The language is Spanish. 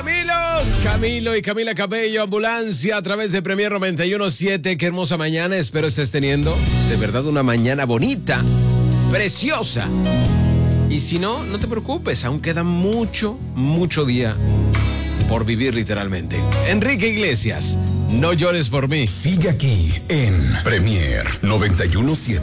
Camilo y Camila Cabello, Ambulancia, a través de Premier 91.7. Qué hermosa mañana, espero estés teniendo de verdad una mañana bonita, preciosa. Y si no, no te preocupes, aún queda mucho día por vivir literalmente. Enrique Iglesias, no llores por mí. Sigue aquí en Premier 91.7.